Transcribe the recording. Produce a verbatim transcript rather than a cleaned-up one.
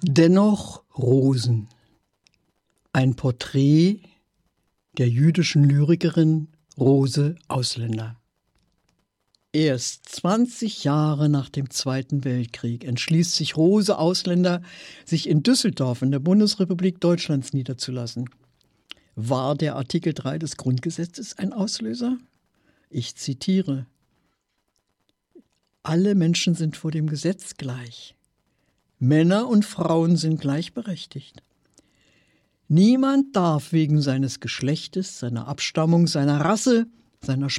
Dennoch Rosen. Ein Porträt der jüdischen Lyrikerin Rose Ausländer. Erst zwanzig Jahre nach dem Zweiten Weltkrieg entschließt sich Rose Ausländer, sich in Düsseldorf in der Bundesrepublik Deutschlands niederzulassen. War der Artikel drei des Grundgesetzes ein Auslöser? Ich zitiere: Alle Menschen sind vor dem Gesetz gleich. Männer und Frauen sind gleichberechtigt. Niemand darf wegen seines Geschlechtes, seiner Abstammung, seiner Rasse, seiner